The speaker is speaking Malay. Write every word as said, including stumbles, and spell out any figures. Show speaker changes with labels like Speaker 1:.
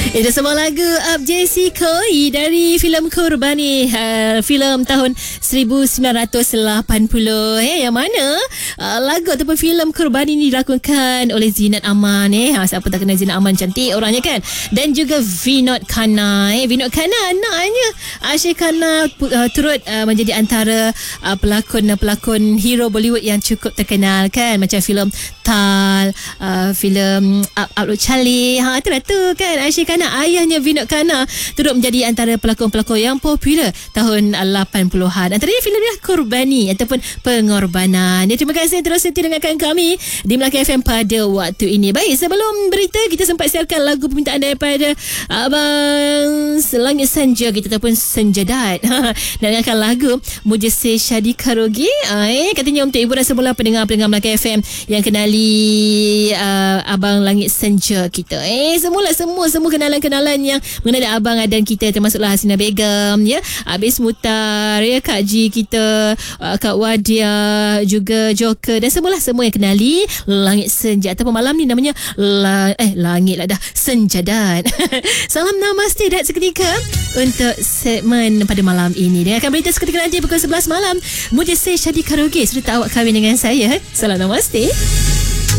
Speaker 1: Itu semua lagu Up J C Koi dari filem Kurbani, uh, filem tahun seribu sembilan ratus lapan puluh. Eh, yang mana uh, lagu ataupun filem Kurbani ni dilakukan oleh Zinat Aman. Eh, ha, siapa tak kenal Zinat Aman, cantik orangnya kan. Dan juga Vinod Khanna. Eh, Vinod Khanna anaknya Asyik Khanna uh, turut uh, menjadi antara uh, pelakon-pelakon hero Bollywood yang cukup terkenal kan. Macam filem Tal, uh, filem Up Up Look Charlie. Ha, itulah tu kan. Asyik Khanna, ayahnya Vinod Khanna, turut menjadi antara pelakon-pelakon yang popular tahun lapan puluhan. Antaranya filem dia Kurbani ataupun Pengorbanan. Ya, terima kasih terus setia dengarkan kami di Melaka F M pada waktu ini. Baik, sebelum berita kita sempat siarkan lagu permintaan daripada Abang Langit Senja kita ataupun Senjadat. Dan dengarkan lagu Mujhse Shadi Karogi. Eh, katanya untuk hiburan semula pendengar-pendengar Melaka F M yang kenali uh, Abang Langit Senja kita. Eh, semula semua semua kenalan-kenalan yang mengenai abang dan kita, termasuklah Hasina Begum, ya, Abis Mutar, ya, Kak Ji kita, uh, Kak Wadia, juga Joker dan semualah semua yang kenali Langit Senja ataupun malam ni namanya la, eh langit lah dah Senjadat. Salam namaste dan seketika untuk segmen pada malam ini. Dengarkan berita seketika nanti pukul sebelas malam. Mujhse Shadi Karogi serta awak kami dengan saya. Salam namaste.